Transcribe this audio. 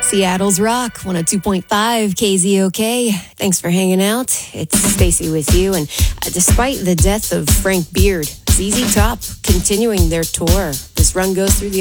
Seattle's Rock 102.5 KZOK. Thanks for hanging out. It's Stacy with you. And despite the death of Frank Beard, ZZ Top continuing their tour. This run goes through the